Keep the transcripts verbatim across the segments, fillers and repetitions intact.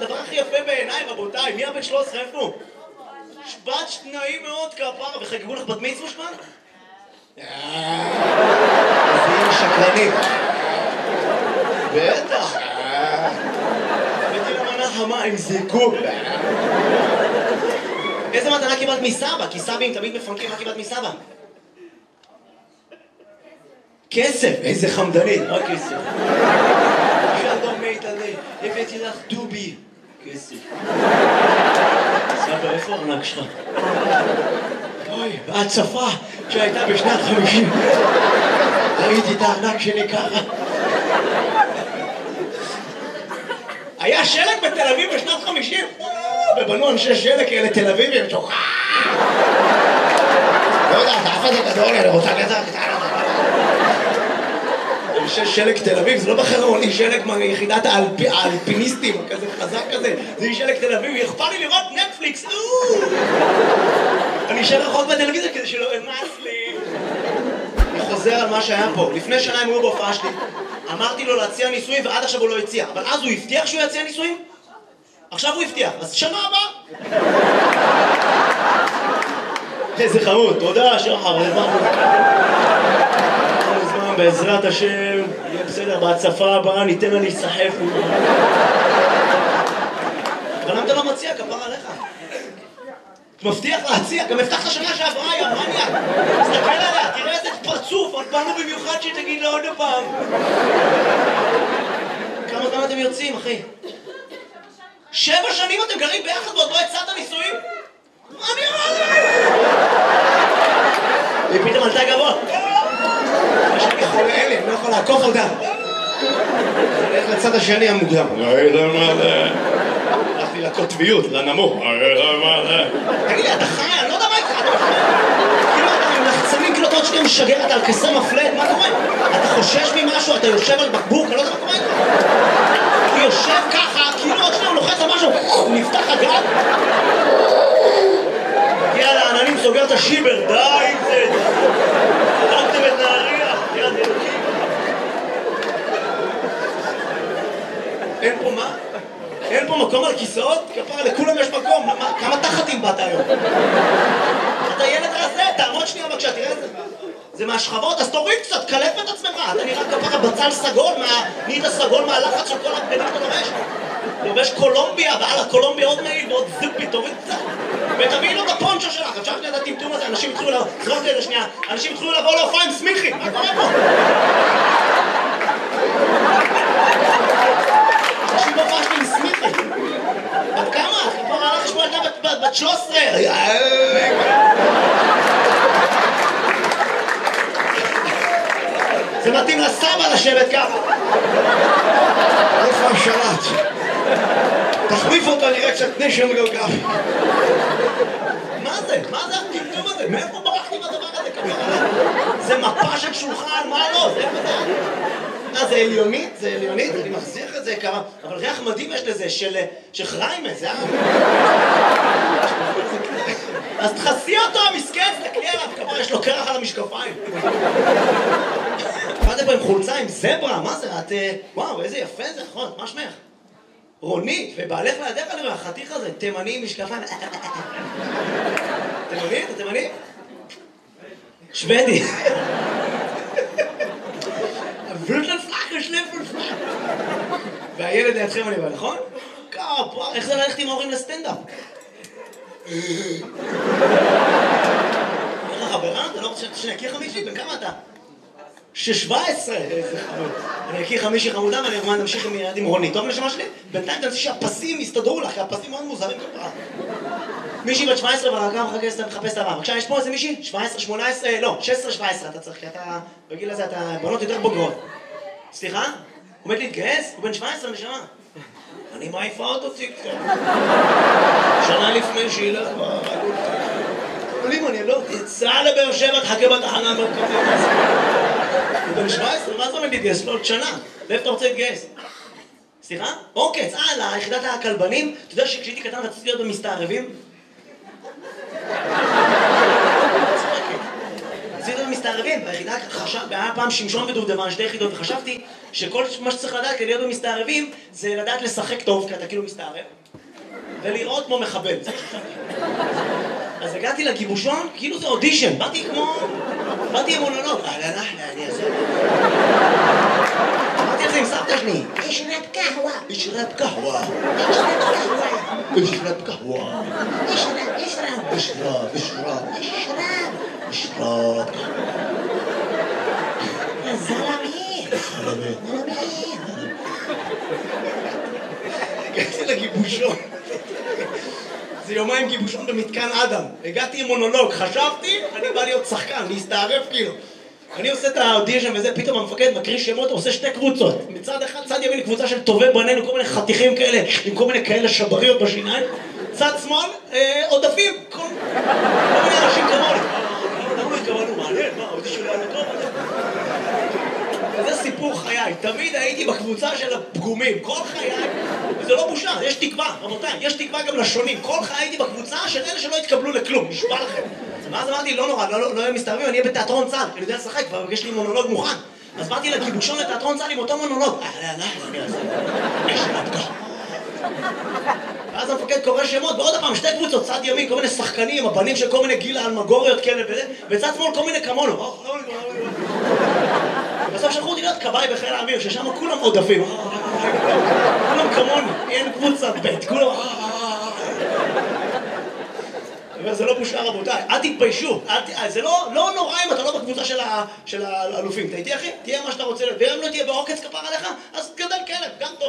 הדבר הכי יפה בעיניי, רבותיי, מי הבן שלוש עשרה איפה? שבת נעים מאוד כפרה, וחגגו לך בת מצווה שמן? איזה שקרנית. בטח. הבאתי למנה חמה עם זיקוק. איזה מתנה קיבלת מסבא? כי סבים תמיד מפנקים, מה קיבלת מסבא? כסף, איזה חמדנית, רק כסף. שלום מיטלי, הבאתי לך דובי. כסף. סבא, איפה הארנק שלך? אוי, בהצפה שהייתה בשנת חמישים. ראיתי את הארנק שלי ככה. היה שלג בתל אביב בשנת חמישים? ובנו אנשי שלג כאלה תל אביבים, שוחה! לא יודע, אתה אף אחד גדול, אני רוצה כזה קטנה. אנשי שלג תל אביב, זה לא בחרון, היא שלג מיחידת האלפיניסטים, כזה חזק כזה. זה היא שלג תל אביב, אכפת לי לראות נטפליקס, אני אשאר רחוק בטלוויזיה כדי שלא אמס לי. אני חוזר על מה שהיה פה. לפני שנה הם היו בהופעה שלי, אמרתי לו להציע נישואים ועד עכשיו הוא לא הציע. אבל אז הוא הבטיח שהוא יציע נישואים? עכשיו הוא הבטיח, אז שנה הבאה. איזה חמוד, תודה שחר, הזמן בעזרת השם, יהיה בסדר, בהצפה הבאה ניתן לה להיסחף. אבל למה אתה לא מציע, כפרה עליך? מבטיח להציע, גם הבטחת שנה שעברה, היא אמרניה. תסתכל עליה, תראה איזה פרצוף, עוד באנו במיוחד שתגיד לה עוד פעם. כמה זמן אתם יוצאים, אחי? שבע שנים אתם גרים ביחד ועוד לא הצעת נישואים? מה אני אמר להם? היא פתאום עלתה גבוה. יש לי חולה אלה, אני לא יכול לעקוף אותה. אני הולך לצד השני המוקדם. הלכתי לקוטביות, לנמוך. תגיד לי, אתה חי? אני לא יודע מה איתך. כאילו אתה עם לחצנים, כאילו אתה עוד שנייה משגר, אתה על כסר מפלט, מה קורה? אתה חושש ממשהו, אתה יושב על בקבוק, אני לא יודע מה קורה איתך. הוא יושב ככה, כאילו עוד שנייה הוא לוחץ על משהו, הוא נפתח הגב. הגיע לעננים, סוגר את השיבר, די עם זה. חלקתם את נהריה, יד אלוקים. אין פה מה? אין פה מקום על כיסאות? כפרה, לכולם יש מקום. כמה תחתים באת היום? אתה ילד רזה, תעמוד שנייה בבקשה, תראה את זה. זה מהשכבות, אז תוריד קצת, קלף את עצמך. אתה נראה כפרה בצל סגול, נהיית סגול מהלחץ של כל הבגדים שאתה לובש. לובש קולומביה, ועל הקולומביה עוד מעיל ועוד זיפי, תוריד קצת. ותביאי לו את הפונצ'ו שלך, אפשר שנייה את הטמטום הזה, אנשים התחילו לבוא, זרוק לי את זה שנייה, אנשים התחילו לבוא להופעה עם סמיכי, מה קורה פה? אנשים בהופעה שלי עם סמיכי. בת כמה? כבר הלך לשמוע ילדה בת שלוש עשרה. זה מתאים לסבא לשבת ככה. איפה השלט? תחליף אותה, נראה קצת נשם גלגל. מה זה? מה זה הטמטום הזה? מאיפה ברחתי בדבר הזה? זה מפה של שולחן, מה לא? זה איפה זה? אה, זה עליונית? זה עליונית? אני מחזיח את זה כמה... אבל ריח מדהים יש לזה, של חריימה, זה היה... אז תחסי אותו, המסכן, תקלי עליו, כמה יש לו קרח על המשקפיים. באתם פה עם חולצה, עם זברה, מה זה? את... וואו, איזה יפה זה, נכון, מה שמך? רונית, ובעלך לידך אני רואה, החתיך הזה, תימני עם משקפיים. תימני? אתה תימני? שוודי. והילד לידכם אני בא, נכון? כפה, איך זה ללכת עם ההורים לסטנדאפ? איך החברה? אתה לא רוצה שנכיר חמישי? בן כמה אתה? שש-שבע עשרה! איזה חמוד. אני אכיר חמישי חמודה ואני ארמן נמשיך עם רונית. טוב נשמה שלי? בינתיים תנסי שהפסים יסתדרו לך, כי הפסים מאוד מוזרים כפרה. מישהי בת שבע עשרה והרגע מחפש את הבא. בבקשה, יש פה איזה מישהי? שבע עשרה, שמונה עשרה, לא, שש עשרה שבע עשרה אתה צריך, כי אתה בגיל הזה, אתה בנות יותר בוגרות. סליחה? עומד להתגייס? הוא בן שבע עשרה נשמה. אני מעיפה אותו ציקה. שנה לפני שילך ברגות. עולים אני לא, תצא לבאר שבע, תחכה בתחנה מרכבים. הוא בן שבע עשרה, מה זה עומד להתגייס? לא עוד שנה. ואיפה אתה רוצה להתגייס? סליחה? אוקיי, צעה, ליחידת הכלבנים. אתה יודע שכשהייתי קטן רציתי להיות במסתערבים? רציתי להיות במסתערבים. מסתערבים, ביחידה חשב, היה פעם שמשון ודובדבן, שתי יחידות, וחשבתי שכל מה שצריך לדעת כדי להיות במסתערבים זה לדעת לשחק טוב, כי אתה כאילו מסתערב, ולראות כמו מחבל, זה שחשבתי. אז הגעתי לגיבושון, כאילו זה אודישן, באתי כמו... באתי עם מונולוג, אהלן אחלה, אני אעשה... באתי על זה עם סבתא שלי. ישרת קהווה. ישרת קהווה. ישרת קהווה. ישרת קהווה. ישרת, ישרת. ישרת, ישרת. ישרת. ישרת. יא זלמי. זלמי. זלמי. הגעתי לגיבושון. זה יומיים גיבושון במתקן אדם. הגעתי עם מונולוג, חשבתי, אני בא להיות שחקן, להסתערף כאילו. אני עושה את האודישן וזה, פתאום המפקד מקריא שמות, עושה שתי קבוצות. מצד אחד, צד ימין קבוצה של טובי בנינו, כל מיני חתיכים כאלה, עם כל מיני כאלה שבריות בשיניים. צד שמאל, אה, עודפים, כל, כל מיני אנשים כמוני. למה לא התכוונו? מעניין, מה, האודישן היה טוב? וזה סיפור חיי, תמיד הייתי בקבוצה של הפגומים, כל חיי, וזה לא בושה, יש תקווה, רבותיי, יש תקווה גם לשונים, כל חיי הייתי בקבוצה של אלה שלא התקבלו לכלום, נשבע לכם. ואז אמרתי, לא נורא, לא יהיה מסתערבים, אני אהיה בתיאטרון צה"ל, אני יודע לשחק, כבר יש לי מונולוג מוכן. אז באתי לגיבושון לתיאטרון צה"ל עם אותו מונולוג. אהלן, אהלן, אני אעשה, יש רבקה. ואז המפקד קורא שמות, ועוד הפעם, שתי קבוצות, צד ימין, כל מיני שחקנים, הבנים של כל מיני גיל האלמגוריות כאלה וזה, וצד שמאל כל מיני כמונו. בסוף שלחו אותי להיות כבאי בחיל האוויר, ששם כולם עודפים. כולם כמוני, אין קבוצת בית, כולם... זה לא בושה רבותיי, אל תתביישו, זה לא נורא אם אתה לא בקבוצה של האלופים, אתה איתי אחי? תהיה מה שאתה רוצה, ואם לא תהיה בעוקץ כפר עליך, אז גדל כלב, גם טוב.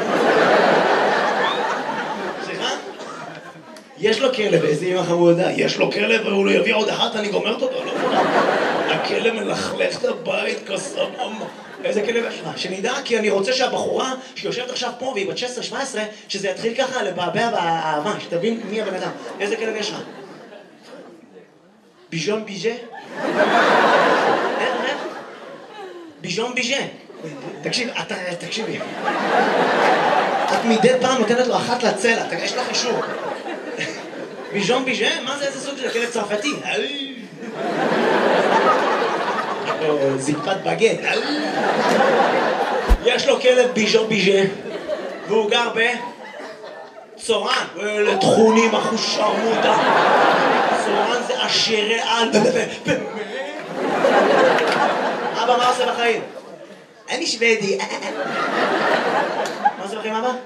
סליחה? יש לו כלב, איזה אמא חמודה, יש לו כלב והוא לא יביא עוד אחת, אני גומרת אותו, לא יודע. הכלב מלכלך את הבית כסבבה. איזה כלב יש לך? שנדע, כי אני רוצה שהבחורה שיושבת עכשיו פה והיא בת שש עשרה שבע עשרה, שזה יתחיל ככה לבעבע באהבה, שתבין מי הבן אדם. איזה כלב יש לך? ביז'ון ביז'ה? איך, איך? ביז'ון ביז'ה. תקשיב, אתה, תקשיבי. את מדי פעם נותנת לו אחת לצלע, יש לך אישור. ביז'ון ביז'ה? מה זה, איזה סוג של כלב צרפתי? זקפת בגט. יש לו כלב ביז'ון ביז'ה, והוא גר בצורן. ואלה תכונים אחושרמותה. צורן זה עשירי על. אבא, מה עושה בחיים? אני שוודי. מה עושה בחיים, אבא?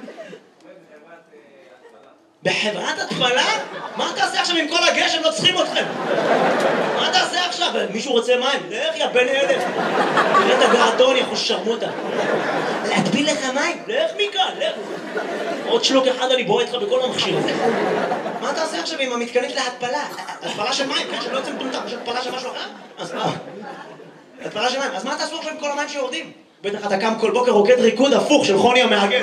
בחברת התפלה? מה תעשה עכשיו עם כל הגשם? לא צריכים אתכם. מה תעשה עכשיו? מישהו רוצה מים? לך יא בן אלף. תראה את הגרדון, יא חושרמותה. להטביל לך מים? לך מכאן, לך. עוד שלוק אחד אני בועט לך בכל המכשיר הזה. מה תעשה עכשיו עם המתקנית להתפלה? התפלה של מים, כן? שלא יוצא מטומטם. יש התפלה של משהו אחר? אז מה? התפלה של מים. אז מה תעשו עכשיו עם כל המים שיורדים? בטח אתה קם כל בוקר רוקד ריקוד הפוך של חוני המאגד.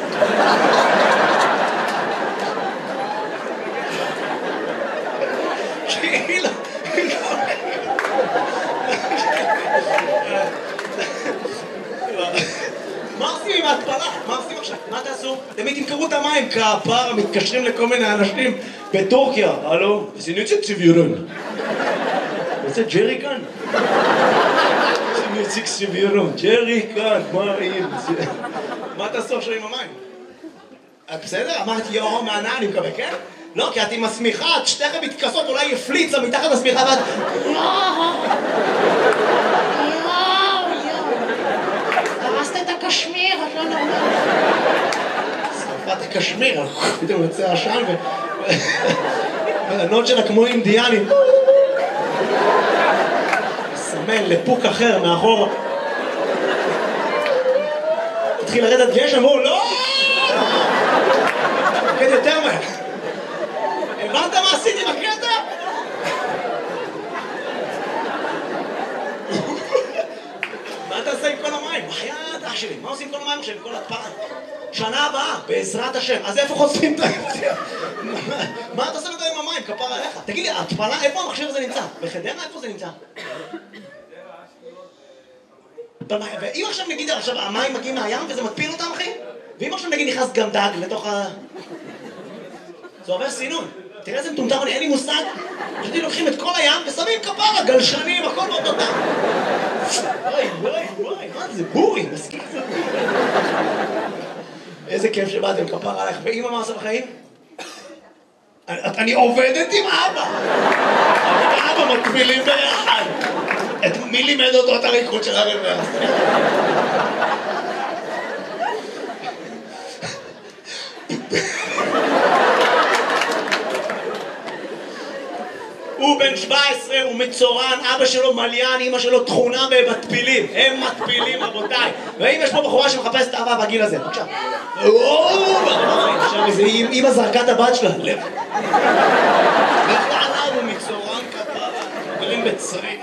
כאילו, מה עושים עם ההתפלה? מה עושים עכשיו? מה תעשו? תמיד תמכרו את המים כפרה, מתקשרים לכל מיני אנשים בטורקיה. הלו? זה נציג סיבירון. זה ג'רי כאן? זה נציג סיבירון. ג'רי כאן, מה עם זה? מה תעשו עכשיו עם המים? בסדר? אמרתי יאו מענה, אני מקווה, כן? לא, כי את עם השמיכה, את שתיכם מתכסות, אולי יפליצה מתחת לשמיכה ואת... יואו, יואו. הרסת את הקשמיר, את לא נורמלית. שרפת הקשמיר, פתאום יוצא עשן ו... הנוד שלה כמו אינדיאנים. סמן לפוק אחר מאחור. התחיל לרדת גשם, והוא לא! תקד יותר מהר. הבנת מה עשיתי בקטע? מה אתה עושה עם כל המים? בחייאת אח שלי, מה עושים עם כל המים עכשיו, עם כל התפלה? שנה הבאה, בעזרת השם. אז איפה חושפים את ההפתיע? מה אתה עושה עם המים? כפר עליך. תגיד לי, התפלה, איפה המכשיר הזה נמצא? בחדרה, איפה זה נמצא? ואם עכשיו נגיד, עכשיו המים מגיעים מהים וזה מטפיל אותם, אחי? ואם עכשיו נגיד נכנס גם דג לתוך ה... זה עובר סינון. תראה איזה מטומטם, אני אין לי מושג. פשוט לוקחים את כל הים ושמים כפרה, גלשנים, הכל באותו דם. וואי, וואי, וואי, מה זה בורי, מסכים את זה. איזה כיף שבאתם, כפרה עליך. ואמא מה עושה בחיים? אני עובדת עם אבא. אני ואבא מקבילים ביחד. את מי לימד אותו את הריקוד של הרבר? הוא בן שבע עשרה, הוא מצורן, אבא שלו מליין, אמא שלו תכונה במטפילים. הם מטפילים, רבותיי. ואם יש פה בחורה שמחפשת אהבה בגיל הזה, בבקשה. אמא זרקה את הבת שלה, לב. ועליו הוא מצורן כפרה, גרים בצריף.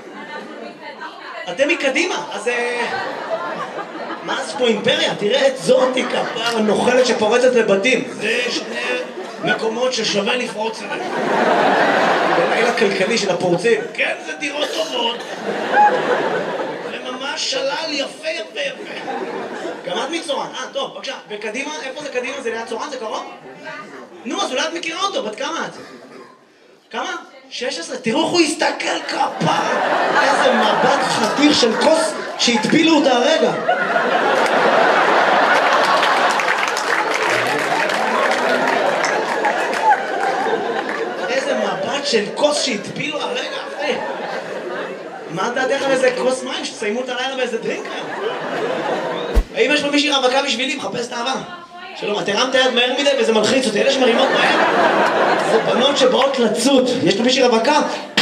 אתם מקדימה, אז... מה זה פה אימפריה? תראה את זאתי כפרה נוחלת שפורצת לבתים. זה שני מקומות ששווה לפרוץ אליהם. בליל הכלכלי של הפורצים. כן, זה דירות טובות. זה ממש שלל יפה יפה יפה. גם את מצורן. אה, טוב, בבקשה. וקדימה, איפה זה קדימה? זה ליד צורן? זה קרוב? נו, אז אולי את מכירה אותו. בת כמה את? כמה? שש עשרה. תראו איך הוא הסתכל כפרה. איזה מבט חתיך של כוס שהטפילו אותה הרגע. איזה מבט של כוס שהטפילו הרגע, אחי. מה דעתך על איזה כוס מים שתסיימו את הלילה באיזה דרינק היום? האם יש פה מישהי רווקה בשבילי? מחפש את האהבה. שלום, את הרמת יד מהר מדי וזה מלחיץ אותי, אלה שמרימות מהר. זה בנות שבאות לצוד. יש פה מישהי רווקה?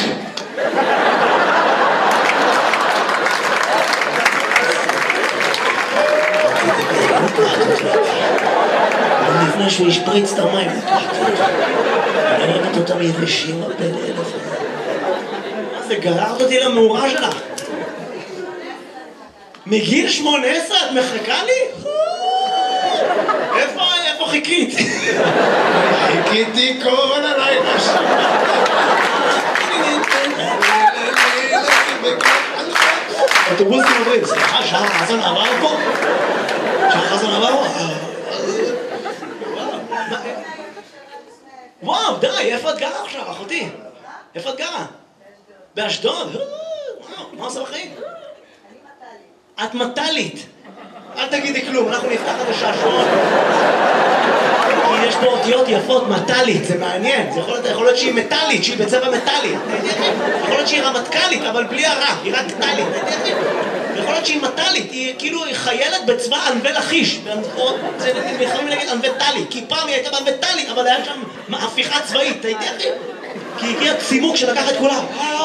לפני שהוא ישפריץ את המים, אני ראית אותם יבשים הרבה לאלף. מה זה, גררת אותי למאורה שלך? מגיל שמונה עשרה את מחכה לי? איפה, איפה חיכית? חיכיתי כל הלילה שם. אוטובוסים עוברים, סליחה, שעה חסן עבר פה? שעה חסן עבר פה? וואו, די, איפה את גרה עכשיו, אחותי? איפה את גרה? באשדוד? וואו, מה עושה בחיים? את מטלית. אל תגידי כלום, אנחנו נפתח את השעשועון. כי יש פה אותיות יפות, מטלית, זה מעניין. זה יכול להיות, יכול להיות שהיא מטלית, שהיא בצבע מטלי. יכול להיות שהיא רמטכ"לית, אבל בלי הרע, היא רק טלית. יכול להיות שהיא מטלית, היא כאילו חיילת בצבא ענבי לכיש. זה יכולים להגיד ענבי טלי, כי פעם היא הייתה בענבי טלי, אבל היה שם הפיכה צבאית, אתה יודע? כי הגיע צימוק שלקח את כולם.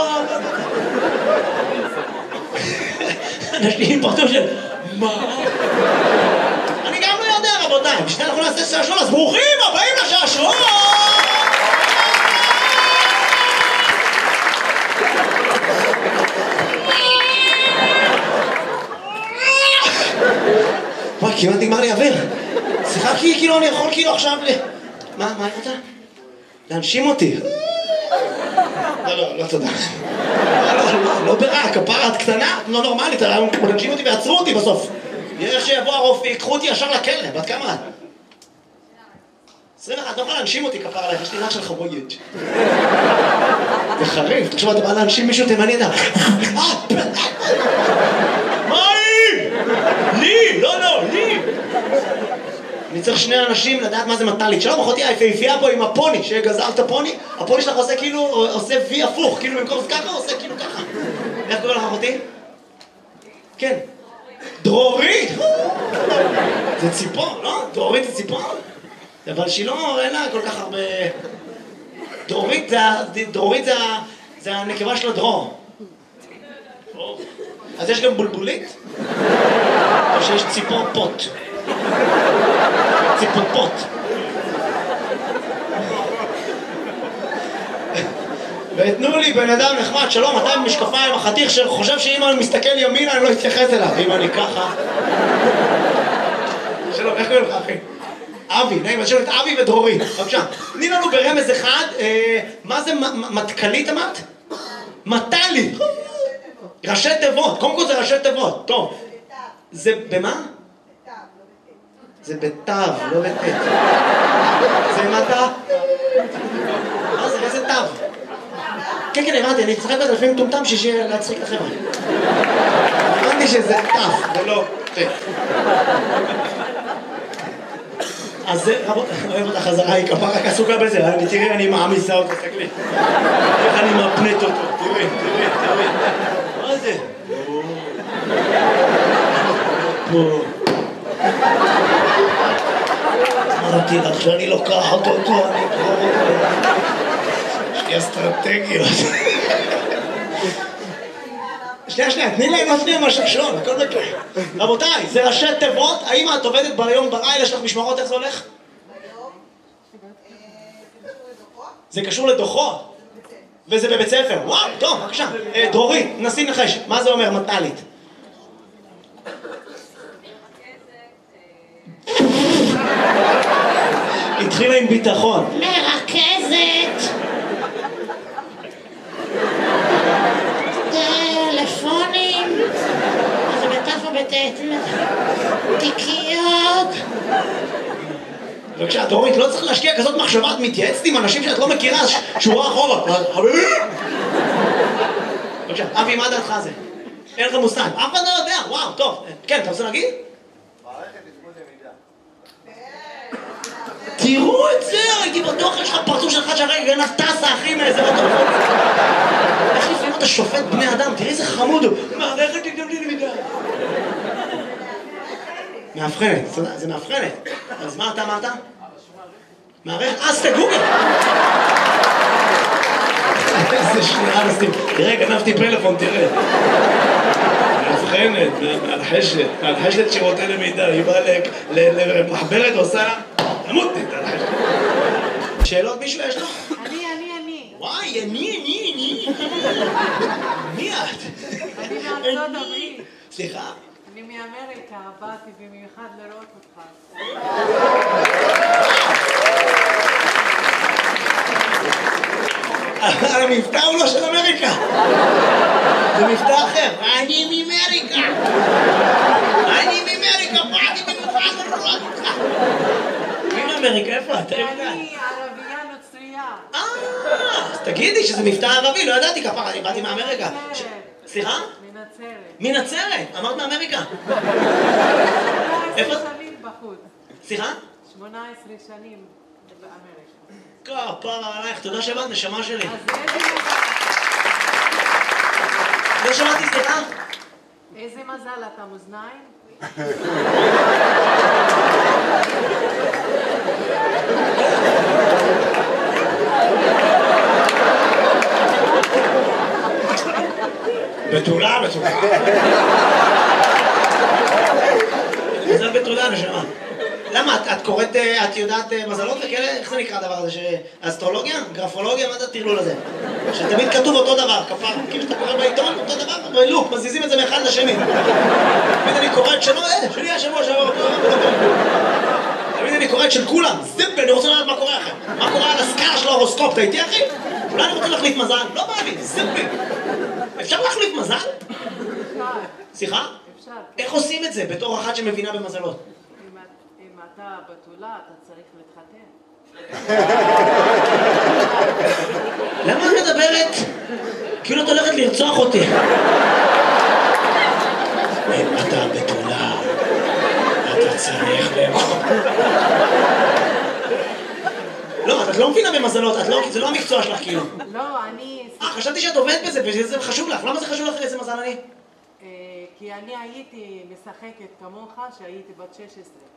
אנשים פרטו של... מה? אני גם לא יודע, רבותיי. בשביל אנחנו נעשה שעשועון, אז ברוכים הבאים לשעשועון! וואי, כמעט נגמר לי אוויר. סליחה, כי כאילו אני יכול כאילו עכשיו ל... מה, מה אני רוצה? להנשים אותי. לא, לא, לא תודה. לא, לא, לא, לא ברע, כפרה, את קטנה, לא נורמלית, להנשים אותי ועצרו אותי בסוף. איך שיבוא הרופא, ייקחו אותי ישר לכלא, בת כמה את? עשרים ואחת, לא יכולה להנשים אותי כפרה עליך, יש לי ריח של חבויג'. זה חריף, תחשוב, אתה בא להנשים מישהו תימני, אתה... מה היא? לי, לא, לא, לי. אני צריך שני אנשים לדעת מה זה מטלית. שלום, אחותי, היפהפייה פה עם הפוני, שגזר את הפוני, הפוני שלך עושה כאילו, עושה וי הפוך, כאילו במקום זה ככה, עושה כאילו ככה. איך קורא לך, אחותי? כן. דרורית! זה ציפור, לא? דרורית זה ציפור? אבל שהיא לא, אין לה כל כך הרבה... דרורית זה, דרורית זה, זה הנקבה של הדרור. אז יש גם בולבולית? או שיש ציפור פוט? ציפופות. ותנו לי בן אדם נחמד, שלום, אתה עם משקפיים, החתיך שחושב שאם אני מסתכל ימינה אני לא אתייחס אליו, אם אני ככה. שלום, איך קוראים לך אחי? אבי, נעים, אז שלום את אבי ודרורית, בבקשה. תני לנו ברמז אחד, מה זה מטכלית אמרת? מטלית. ראשי תיבות, קודם כל זה ראשי תיבות, טוב. זה במה? זה בתו, לא בתת. זה מטה? זה תו. כן, כן, הבנתי, אני צחק בזה לפעמים טומטם שיהיה להצחיק לחברה. הבנתי שזה תו, ולא תו. אז זה, רבות, אוהב אותה חזרה, היא כפה רק עסוקה בזה, תראי, אני מעמיסה אותו, תסתכלי. איך אני מפנט אותו, תראי, תראי, תראי. מה זה? פה. אמרתי לך שאני לוקחת אותו, אני אתרור אותו. יש לי אסטרטגיות. שנייה, שנייה, תני להם לפני מה שחשון, הכל בקרה. רבותיי, זה ראשי תיבות, האם את עובדת ביום בלילה, יש לך משמרות, איך זה הולך? זה קשור לדוחות. וזה בבית ספר. וואו, טוב, בבקשה. דרורית, נסי נחש, מה זה אומר מתנ"לית? התחילה עם ביטחון. מרכזת. טלפונים. זה בתף ובטט. תיקיות. בבקשה, דרורית, לא צריך להשקיע כזאת מחשבה, את מתייעצת עם אנשים שאת לא מכירה, שורה אחורה. חביבי! בבקשה, אבי, מה דעתך זה? אין לך מושג. אף אחד לא יודע, וואו, טוב. כן, אתה רוצה להגיד? תראו את זה, הייתי בטוח, יש לך פרצוף שלך שהרגע גנב טסה, אחי, מאיזה בטוח. איך לפעמים אתה שופט בני אדם? תראי איזה חמוד הוא. מערכת תתגמלי למידה. מאבחנת, זה מאבחנת. אז מה אתה אמרת? מערכת, אז תגוגל. איזה שנייה, נסים. תראה, גנבתי פלאפון, תראה. מאבחנת, מהלחשת, מהלחשת שירותי למידה. היא באה למחברת ועושה... תמותי, תלחשת. שאלות מישהו יש לו? אני, אני, אני. וואי, אני, אני, אני. מי את? אני מארצות הברית. סליחה? אני מאמריקה, באתי במיוחד לראות אותך. המבטא הוא לא של אמריקה. זה מבטא אחר. אני מאמריקה. אני מאמריקה, באתי במיוחד לראות אותך. מי מאמריקה? איפה את? אני ערבייה נוצרייה. אה, אז תגידי שזה מבטא ערבי, לא ידעתי כפרה, אני באתי מאמריקה. סליחה? מנצרת. מנצרת? אמרת מאמריקה. איפה? שמונה עשרה שנים בחוץ. סליחה? שמונה עשרה שנים באמריקה. כפרה עלייך, תודה שבאת, נשמה שלי. אז איזה מזל. לא שמעתי, סליחה? איזה מזל, אתה מאזניים? בתולה, בתולה. מזל בתולה, נשמה. למה? את קוראת, את יודעת מזלות וכאלה? איך זה נקרא הדבר הזה? אסטרולוגיה? גרפולוגיה? מה זה הטרלול הזה? שתמיד כתוב אותו דבר, כפר. כאילו שאתה קורא בעיתון, אותו דבר, בלופ, מזיזים את זה מאחד לשני. תמיד אני קורא את שלו, אה, שלי השבוע, שבוע, תמיד אני קורא את של כולם. זיפ, אני רוצה לדעת מה קורה אחר. מה קורה על הסקאלה של ההורוסקופ, אתה איתי אחי? אולי אני רוצה להחליף מזל? לא בא לי, זיפ. אפשר להחליף מזל? אפשר. סליחה? אפשר. איך עושים את זה בתור אחת שמבינה במזלות? אם אתה בתולה, אתה צריך להתחתן. למה את מדברת? כאילו את הולכת לרצוח אותי. אם אתה בתולה, אתה צריך לאכול. לא, את לא מבינה במזלות, זה לא המקצוע שלך כאילו. לא, אני... אה, חשבתי שאת עובדת בזה וזה חשוב לך. למה זה חשוב לך איזה מזל אני? כי אני הייתי משחקת כמוך שהייתי בת שש עשרה.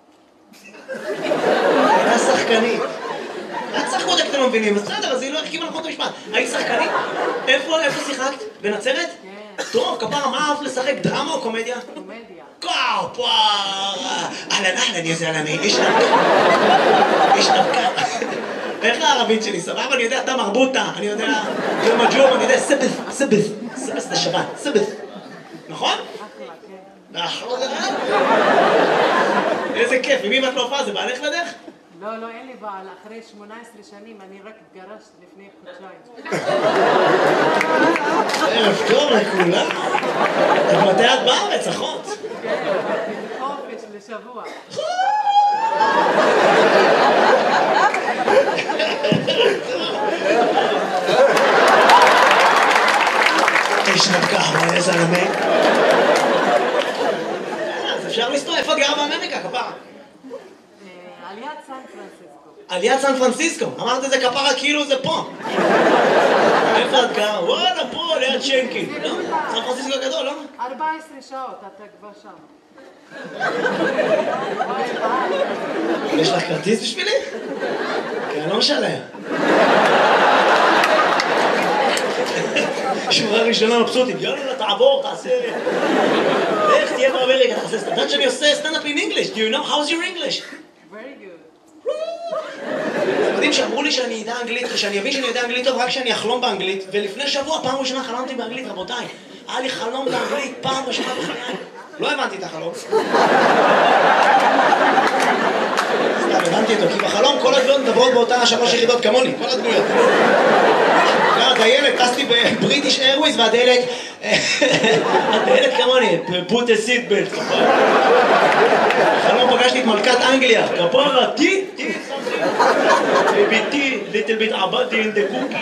הייתה שחקנית. את שחקות אתם לא מבינים, אז בסדר, אז היא לא החכימה נכון את המשפט. היית שחקנית? איפה, איפה שיחקת? בנצרת? כן. טוב, כפרה, מה אהבת לשחק? דרמה או קומדיה? קומדיה. כפרה! אהלן אהלן יא זלמי, איש נבקה. איש נבקה. איך הערבית שלי? סבבה? אני יודע, אתה מרבוטה, אני יודע, זה מג'וב, אני יודע, סבס, סבס, סבס זה שבת, סבס. נכון? אחלה, כן. נכון. איזה כיף, ומי ואת לא הופעה? זה בעלך לדרך? לא, לא, אין לי בעל. אחרי שמונה עשרה שנים אני רק התגרשת לפני חודשיים. ערב טוב לכולם. את מתי את בארץ, אחות? כן, חופש לשבוע. ישנת ככה, איזה זלמה. אז אפשר לסתור, איפה את גרה באמריקה, כפרה? על יד סן פרנסיסקו. על יד סן פרנסיסקו, אמרת את זה כפרה כאילו זה פה. איפה את גרה? וואלה, פה, ליד שנקין. לא? סן פרנסיסקו גדול, לא? ארבע עשרה שעות, אתה כבר שם. יש לך כרטיס בשבילי? כי אני לא משלם. שורה ראשונה מבסוטית, יאללה, תעבור, תעשה... איך תהיה באמריקה, תעשה... אתה יודעת שאני עושה סטנדאפ in English? Do you know how's your English? Very good. אתם יודעים שאמרו לי שאני אדע אנגלית, שאני אבין שאני יודע אנגלית טוב רק שאני אחלום באנגלית, ולפני שבוע, פעם ראשונה חלמתי באנגלית, רבותיי. היה לי חלום באנגלית, פעם ראשונה בחיי. לא הבנתי את החלום. סתם, הבנתי אותו, כי בחלום כל הדמויות מדברות באותה שלוש יחידות כמוני, כל הדמויות. הדיילת, טסתי בבריטיש איירוויז והדיילת... הדיילת כמוני, put a seat belt. בחלום פגשתי את מלכת אנגליה, כפרה, טי, טי, ביתי, little bit עבדתי in the cookie.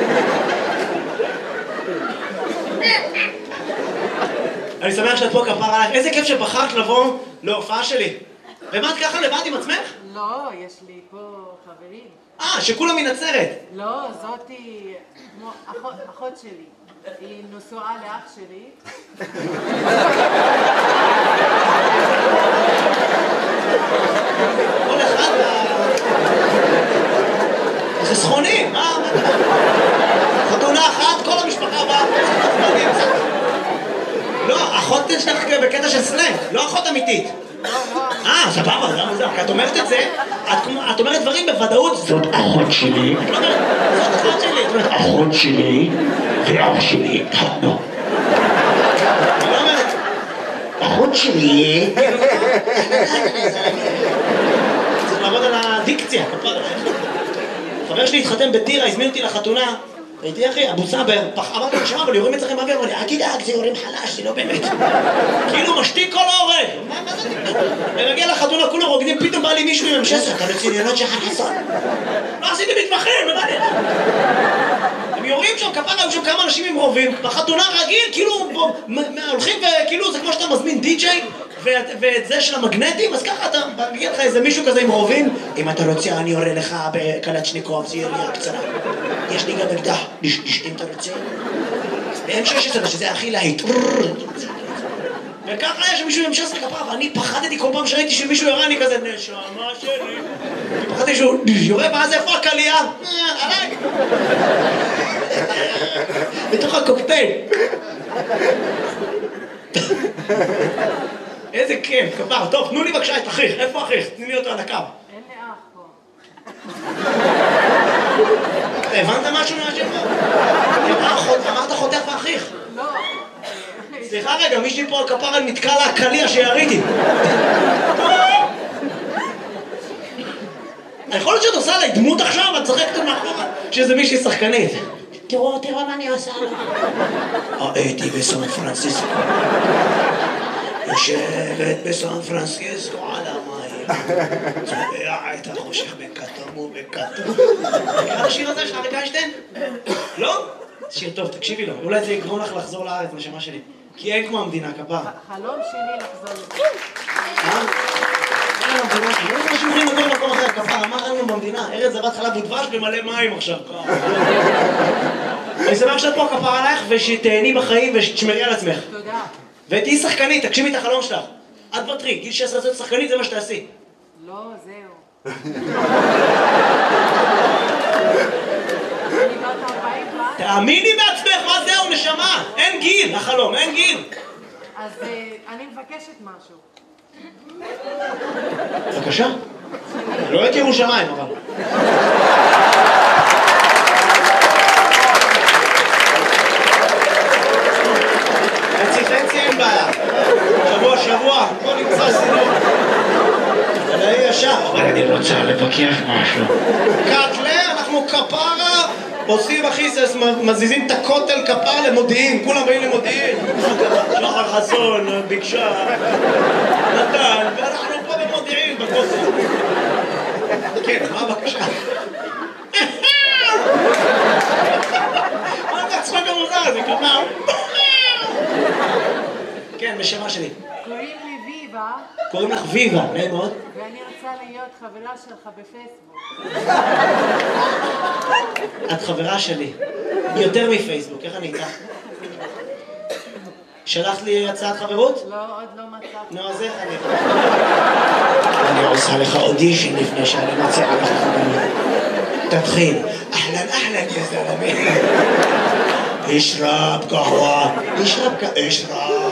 אני שמח שאת פה כפרה עליך, איזה כיף שבחרת לבוא להופעה שלי. ומה את ככה לבד עם עצמך? לא, יש לי פה חברים. אה, שכולם מנצרת. לא, זאתי כמו אחות, אחות שלי. היא נשואה לאח שלי. כל אחד... זה סכוני, מה? חתונה אחת, כל המשפחה באה. לא, אחות שלך בקטע של סלנג, לא אחות אמיתית. אה, סבבה, זה מוזר. את אומרת את זה, את אומרת דברים בוודאות. זאת אחות שלי. את לא אומרת, זאת אחות שלי. את אומרת, אחות שלי ואח שלי התחתנו. אני לא אומרת, אחות שלי. צריך לעבוד על הדיקציה. חבר שלי התחתן בטירה, הזמין אותי לחתונה. הייתי אחי, אבו סאבר, אמרתי לו שמה, אבל יורים אצלכם באוויר, אמר לי, אל תדאג, זה יורים חלש, זה לא באמת. כאילו משתיק כל ההורג. מה זה? ומגיע לחתונה, כולם רוקדים, פתאום בא לי מישהו עם המשסר, אתה בצניונות של חסון. לא עשיתי מתמחים, מה זה? הם יורים שם, כפרה, היו שם כמה אנשים עם רובים, בחתונה רגיל, כאילו, הולכים וכאילו, זה כמו שאתה מזמין די-ג'יי, ואת זה של המגנטים, אז ככה אתה מגיע לך איזה מישהו כזה עם רובים, אם אתה רוצה, אני יורה לך בקלצ'ניקוב, זה ירייה קצרה. יש לי גם אקדח, אם אתה רוצה. ואין שש עשרה, שזה הכי להיט. וככה יש מישהו עם שש עשרה כפרה, ואני פחדתי כל פעם שראיתי שמישהו יורה, אני כזה, נשמה שלי. פחדתי שהוא יורה, ואז איפה הקלייה? עליי. בתוך הקוקטייל. איזה כיף, כפר. טוב, תנו לי בבקשה את אחיך. איפה אחיך? תני לי אותו על הקו. אין לי אח פה. הבנת משהו מהשם? אמרת חותך ואחיך. לא. סליחה רגע, מישהי פה על כפרה נתקע לה הקליע שיריתי. יכול להיות שאת עושה עליי דמות עכשיו, את צוחקת מאחורה שזה מישהי שחקנית. תראו, תראו מה אני עושה לו. הייתי בסן פרנסיסקו. יושבת בסן פרנסיסקו על המים. צובע את החושך בכתום ובכתום. מכיר השיר הזה של אריק איינשטיין? לא? שיר טוב, תקשיבי לו. אולי זה יגרום לך לחזור לארץ, נשמה שלי. כי אין כמו המדינה, כפרה. חלום שלי לחזור לזה. אה? אין המדינה, לא יודע שיוכלים לגור במקום אחר, כפרה. מה ראינו במדינה? ארץ זבת חלב ודבש במלא מים עכשיו. אני שמח שאת פה כפרה עלייך ושתהני בחיים ושתשמרי על עצמך. תודה. ותהי שחקנית, תגשימי את החלום שלך. את בטרי, גיל שש עשרה שחקנית זה מה שתעשי. לא, זהו. אני בת ארבעים ואז. תאמיני בעצמך, מה זהו נשמה? אין גיל, החלום, אין גיל. אז אני מבקשת משהו. בבקשה. לא את ירושלים, אבל. חצי חצי אין בעיה. שבוע שבוע, בוא נמצא סינור. אבל אני ישר. אני רוצה לבקש משהו. קטלה, אנחנו כפרה, עושים אחי, מזיזים את הכותל כפרה למודיעין, כולם באים למודיעין. שחר חסון, ביקשה, נתן, ואנחנו פה במודיעין, בכותל. כן, מה הבקשה? מה זה הצחוק המוזר הזה, כפרה? חביבה, נעים מאוד. ואני רוצה להיות חברה שלך בפייסבוק. את חברה שלי. יותר מפייסבוק, איך אני איתך? שלחת לי הצעת חברות? לא, עוד לא מצאתי. נו, אז איך אני... אני עושה לך אודישן לפני שאני מציעה לך חברות. תתחיל. אהלן, אהלן, יא זלמי. אשרב קהווה. אשרב קהווה. אשרב.